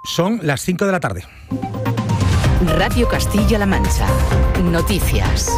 Son las 5 de la tarde. Radio Castilla-La Mancha. Noticias.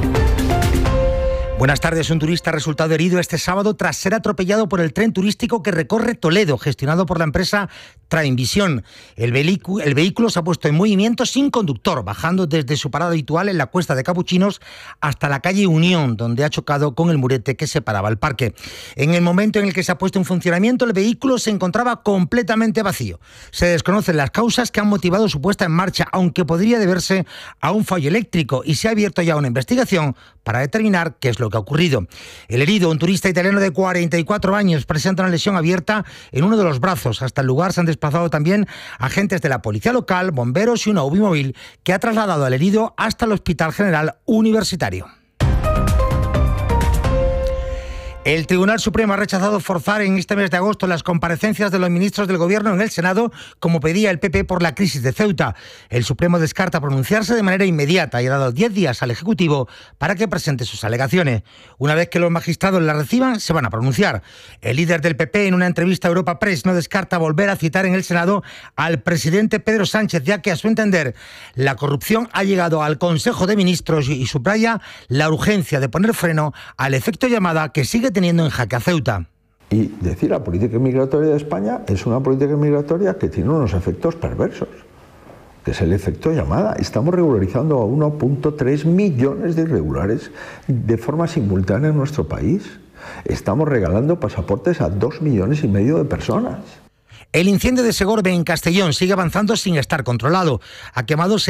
Buenas tardes. Un turista ha resultado herido este sábado tras ser atropellado por el tren turístico que recorre Toledo, gestionado por la empresa Trainvisión. El vehículo se ha puesto en movimiento sin conductor, bajando desde su parada habitual en la Cuesta de Capuchinos hasta la calle Unión, donde ha chocado con el murete que separaba el parque. En el momento en el que se ha puesto en funcionamiento, el vehículo se encontraba completamente vacío. Se desconocen las causas que han motivado su puesta en marcha, aunque podría deberse a un fallo eléctrico, y se ha abierto ya una investigación para determinar qué es lo que ha ocurrido. El herido, un turista italiano de 44 años, presenta una lesión abierta en uno de los brazos. Hasta el lugar se han desplazado también agentes de la policía local, bomberos y una UBI móvil que ha trasladado al herido hasta el Hospital General Universitario. El Tribunal Supremo ha rechazado forzar en este mes de agosto las comparecencias de los ministros del Gobierno en el Senado, como pedía el PP por la crisis de Ceuta. El Supremo descarta pronunciarse de manera inmediata y ha dado 10 días al Ejecutivo para que presente sus alegaciones. Una vez que los magistrados las reciban, se van a pronunciar. El líder del PP, en una entrevista a Europa Press, no descarta volver a citar en el Senado al presidente Pedro Sánchez, ya que, a su entender, la corrupción ha llegado al Consejo de Ministros y subraya la urgencia de poner freno al efecto llamada que sigue teniendo en jaque a Ceuta. Y decir la política migratoria de España es una política migratoria que tiene unos efectos perversos, que es el efecto llamada. Estamos regularizando a 1.3 millones de irregulares de forma simultánea en nuestro país. Estamos regalando pasaportes a 2,5 millones de personas. El incendio de Segorbe en Castellón sigue avanzando sin estar controlado. Ha quemado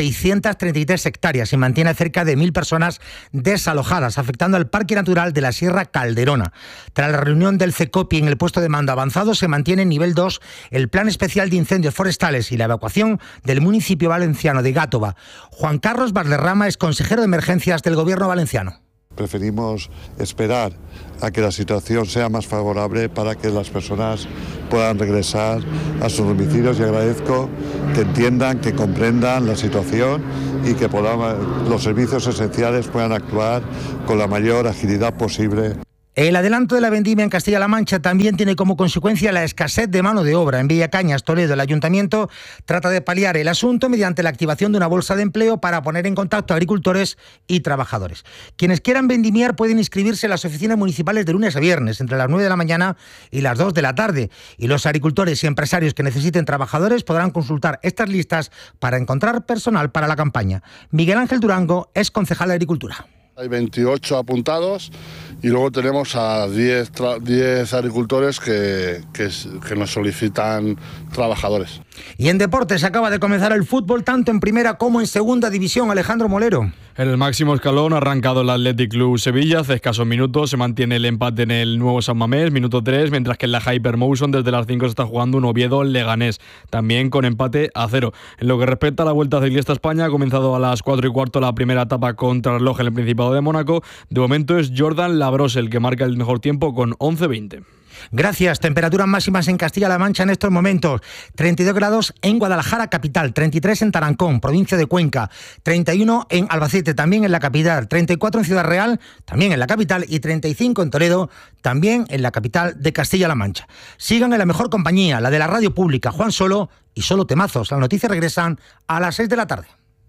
633 hectáreas y mantiene a cerca de 1.000 personas desalojadas, afectando al Parque Natural de la Sierra Calderona. Tras la reunión del CECOPI en el puesto de mando avanzado, se mantiene en nivel 2 el Plan Especial de Incendios Forestales y la evacuación del municipio valenciano de Gátova. Juan Carlos Valderrama es consejero de Emergencias del Gobierno valenciano. Preferimos esperar a que la situación sea más favorable para que las personas puedan regresar a sus domicilios, y agradezco que entiendan, que comprendan la situación y que los servicios esenciales puedan actuar con la mayor agilidad posible. El adelanto de la vendimia en Castilla-La Mancha también tiene como consecuencia la escasez de mano de obra. En Villacañas, Toledo, el Ayuntamiento trata de paliar el asunto mediante la activación de una bolsa de empleo para poner en contacto a agricultores y trabajadores. Quienes quieran vendimiar pueden inscribirse en las oficinas municipales de lunes a viernes, entre las 9 de la mañana y las 2 de la tarde. Y los agricultores y empresarios que necesiten trabajadores podrán consultar estas listas para encontrar personal para la campaña. Miguel Ángel Durango es concejal de Agricultura. Hay 28 apuntados y luego tenemos a 10 agricultores que nos solicitan trabajadores. Y en deportes acaba de comenzar el fútbol tanto en primera como en segunda división. Alejandro Molero. En el máximo escalón ha arrancado el Athletic Club Sevilla. Hace escasos minutos se mantiene el empate en el nuevo San Mamés, minuto 3, mientras que en la Hypermotion desde las 5 se está jugando un Oviedo Leganés, también con empate a 0. En lo que respecta a la Vuelta Ciclista a España, ha comenzado a las 4:15 la primera etapa contrarreloj en el Principado de Mónaco. De momento es Jordan Labros el que marca el mejor tiempo con 11:20. Gracias. Temperaturas máximas en Castilla-La Mancha en estos momentos. 32 grados en Guadalajara capital, 33 en Tarancón, provincia de Cuenca, 31 en Albacete, también en la capital, 34 en Ciudad Real, también en la capital, y 35 en Toledo, también en la capital de Castilla-La Mancha. Sigan en la mejor compañía, la de la radio pública, Juan Solo y Solo Temazos. Las noticias regresan a las 6 de la tarde.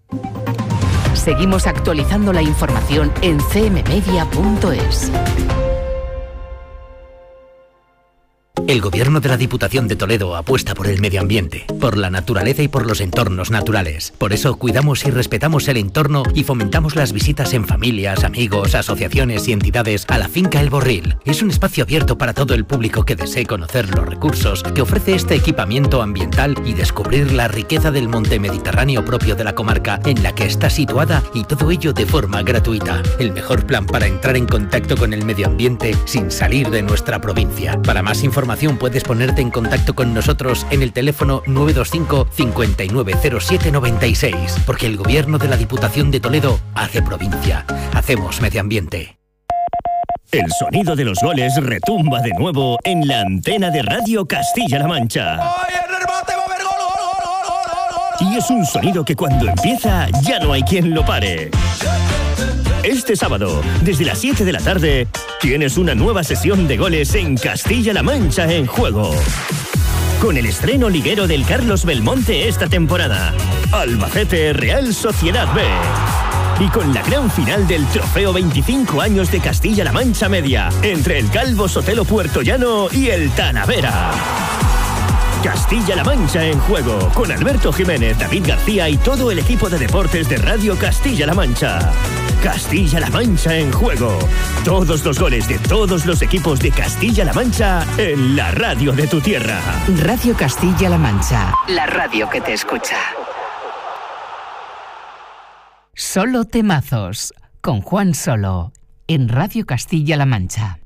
Seguimos actualizando la información en cmmedia.es. El Gobierno de la Diputación de Toledo apuesta por el medio ambiente, por la naturaleza y por los entornos naturales. Por eso cuidamos y respetamos el entorno y fomentamos las visitas en familias, amigos, asociaciones y entidades a la finca El Borril. Es un espacio abierto para todo el público que desee conocer los recursos que ofrece este equipamiento ambiental y descubrir la riqueza del monte mediterráneo propio de la comarca en la que está situada, y todo ello de forma gratuita. El mejor plan para entrar en contacto con el medio ambiente sin salir de nuestra provincia. Para más información puedes ponerte en contacto con nosotros en el teléfono 925 590796, porque el Gobierno de la Diputación de Toledo hace provincia. Hacemos medio ambiente. El sonido de los goles retumba de nuevo en la antena de Radio Castilla-La Mancha. ¡Ay, el remate va a haber gol! Y es un sonido que cuando empieza ya no hay quien lo pare. Este sábado, desde las 7 de la tarde, tienes una nueva sesión de goles en Castilla-La Mancha en juego. con el estreno liguero del Carlos Belmonte esta temporada. Albacete Real Sociedad B. Y con la gran final del Trofeo 25 años de Castilla-La Mancha Media, entre el Calvo Sotelo Puertollano y el Talavera. Castilla-La Mancha en juego, con Alberto Jiménez, David García y todo el equipo de deportes de Radio Castilla-La Mancha. Castilla-La Mancha en juego. Todos los goles de todos los equipos de Castilla-La Mancha en la radio de tu tierra. Radio Castilla-La Mancha, la radio que te escucha. Solo temazos, con Juan Solo, en Radio Castilla-La Mancha.